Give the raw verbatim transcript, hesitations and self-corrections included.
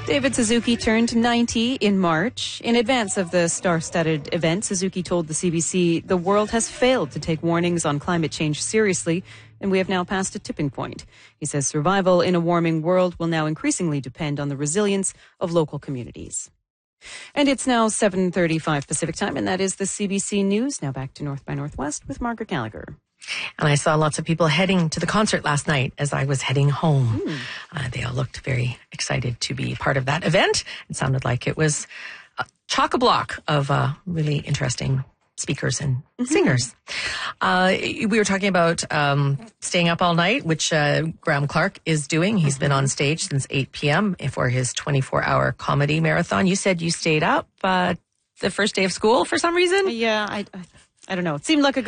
David Suzuki turned ninety in March. In advance of the star-studded event, Suzuki told the C B C, "The world has failed to take warnings on climate change seriously, and we have now passed a tipping point." He says survival in a warming world will now increasingly depend on the resilience of local communities. And it's now seven thirty-five Pacific time, and that is the C B C News. Now back to North by Northwest with Margaret Gallagher. And I saw lots of people heading to the concert last night as I was heading home. Mm. Uh, they all looked very excited to be part of that event. It sounded like it was a chock-a-block of uh, really interesting speakers and mm-hmm. singers. Uh, we were talking about um, staying up all night, which uh, Graham Clark is doing. He's mm-hmm. been on stage since eight p.m. for his twenty-four hour comedy marathon. You said you stayed up uh, the first day of school for some reason? Yeah, I, I, I don't know. It seemed like a